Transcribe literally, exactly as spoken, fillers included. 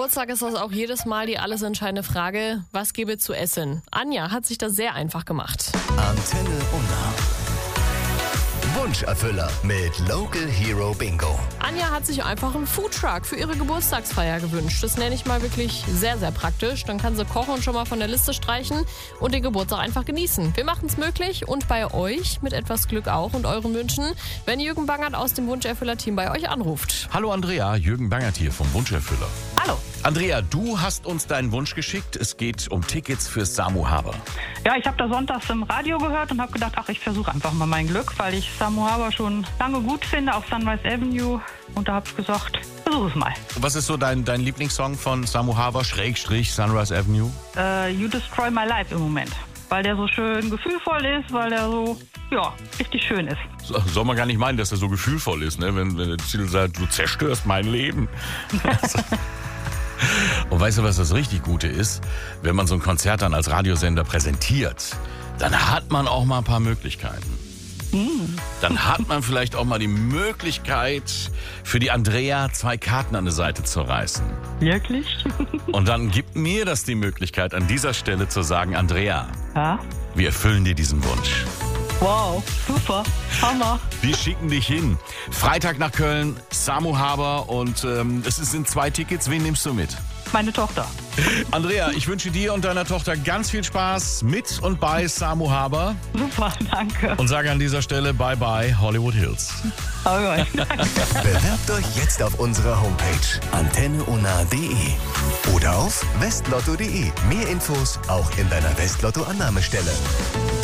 Geburtstag ist das auch jedes Mal die alles entscheidende Frage, was gebe zu essen? Anja hat sich das sehr einfach gemacht. Antenne Unna. Wunscherfüller mit Local Hero Bingo. Anja hat sich einfach einen Foodtruck für ihre Geburtstagsfeier gewünscht. Das nenne ich mal wirklich sehr, sehr praktisch. Dann kann sie kochen und schon mal von der Liste streichen und den Geburtstag einfach genießen. Wir machen es möglich und bei euch mit etwas Glück auch und euren Wünschen, wenn Jürgen Bangert aus dem Wunscherfüller-Team bei euch anruft. Hallo Andrea, Jürgen Bangert hier vom Wunscherfüller. Hallo. Andrea, du hast uns deinen Wunsch geschickt. Es geht um Tickets für Samu Haber. Ja, ich habe da sonntags im Radio gehört und habe gedacht, ach, ich versuche einfach mal mein Glück, weil ich Samu Haber schon lange gut finde auf Sunrise Avenue. Und da habe ich gesagt, versuche es mal. Was ist so dein, dein Lieblingssong von Samu Haber, Schrägstrich Sunrise Avenue? Äh, You Destroy My Life im Moment. Weil der so schön gefühlvoll ist, weil der so, ja, richtig schön ist. So, soll man gar nicht meinen, dass er so gefühlvoll ist, ne? wenn, wenn der Titel sagt, du zerstörst mein Leben. Und weißt du, was das richtig Gute ist? Wenn man so ein Konzert dann als Radiosender präsentiert, dann hat man auch mal ein paar Möglichkeiten. Mm. Dann hat man vielleicht auch mal die Möglichkeit, für die Andrea zwei Karten an die Seite zu reißen. Wirklich? Und dann gibt mir das die Möglichkeit, an dieser Stelle zu sagen, Andrea, ja? Wir erfüllen dir diesen Wunsch. Wow, super, Hammer. Wir schicken dich hin. Freitag nach Köln, Samu Haber und ähm, es sind zwei Tickets. Wen nimmst du mit? Meine Tochter. Andrea, ich wünsche dir und deiner Tochter ganz viel Spaß mit und bei Samu Haber. Super, danke. Und sage an dieser Stelle bye bye Hollywood Hills. Okay, danke. Bewerbt euch jetzt auf unserer Homepage antenne unna punkt de oder auf westlotto punkt de. Mehr Infos auch in deiner Westlotto-Annahmestelle.